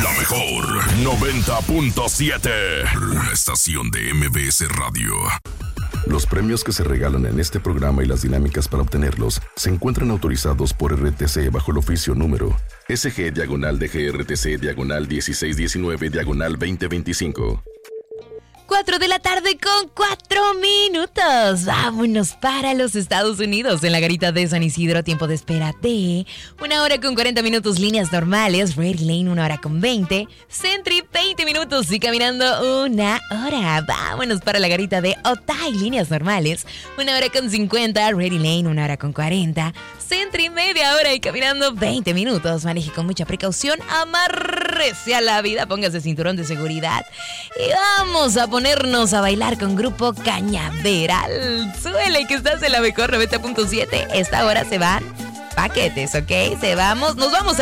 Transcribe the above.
La mejor 90.7. Una estación de MBS Radio. Los premios que se regalan en este programa y las dinámicas para obtenerlos se encuentran autorizados por RTC bajo el oficio número SG-DGRTC/1619/2025. 4 de la tarde con 4 minutos. Vámonos para los Estados Unidos. En la garita de San Isidro, tiempo de espera de 1 hora con 40 minutos, líneas normales. Ready Lane, 1 hora con 20. Sentry, 20 minutos y caminando 1 hora. Vámonos para la garita de Otay, líneas normales. 1 hora con 50. Ready Lane, 1 hora con 40. Sentry, media hora y caminando 20 minutos. Maneje con mucha precaución. Amárrese a la vida. Póngase cinturón de seguridad. Y vamos a ponernos a bailar con Grupo Cañaveral. Suele que estás en la mejor 90.7. Esta hora se van paquetes, ¿ok? Nos vamos a